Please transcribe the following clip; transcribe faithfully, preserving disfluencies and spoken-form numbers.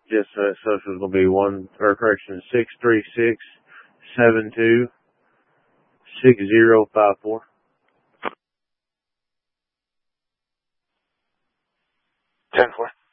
Yes, uh, social is gonna be one, or correction, six three six seven two six zero five four. Ten four.